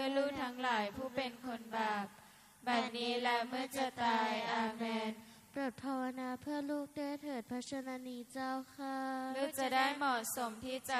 ลูกทั้งหลายผู้เป็นคนบาปบัดนี้และเมื่อจะตายอาเมนโปรดภาวนาเพื่อลูกด้วยเถิดพระชนนีเจ้าค่ะลูกจะได้เหมาะสมที่จะ